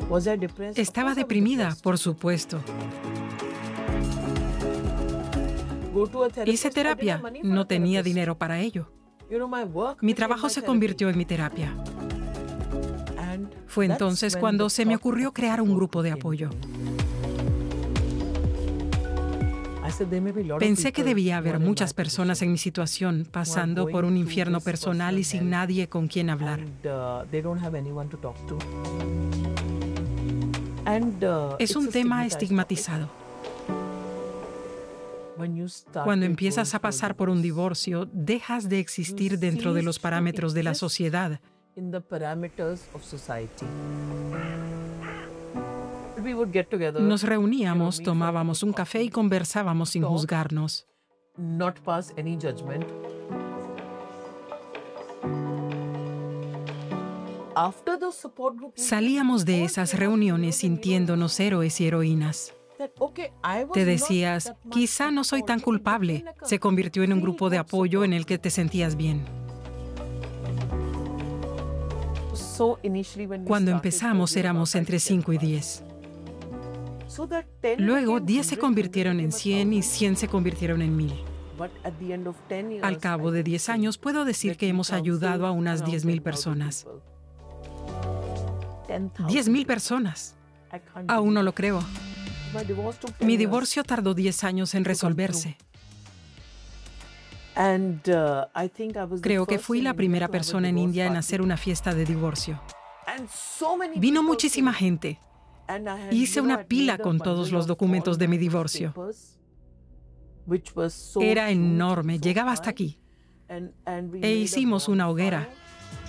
Estaba deprimida, por supuesto. Hice terapia. No tenía dinero para ello. Mi trabajo se convirtió en mi terapia. Fue entonces cuando se me ocurrió crear un grupo de apoyo. Pensé que debía haber muchas personas en mi situación pasando por un infierno personal y sin nadie con quien hablar. Es un tema estigmatizado. Cuando empiezas a pasar por un divorcio, dejas de existir dentro de los parámetros de la sociedad. Nos reuníamos, tomábamos un café y conversábamos sin juzgarnos. Salíamos de esas reuniones sintiéndonos héroes y heroínas. Te decías, quizá no soy tan culpable. Se convirtió en un grupo de apoyo en el que te sentías bien. Cuando empezamos éramos entre 5 y 10. Luego 10 se convirtieron en 100 y 100 se convirtieron en 1000. Al cabo de 10 años puedo decir que hemos ayudado a unas 10,000 personas. 10,000 personas. Aún no lo creo. Mi divorcio tardó 10 años en resolverse. Creo que fui la primera persona en India en hacer una fiesta de divorcio. Vino muchísima gente. Hice una pila con todos los documentos de mi divorcio. Era enorme, llegaba hasta aquí. E hicimos una hoguera.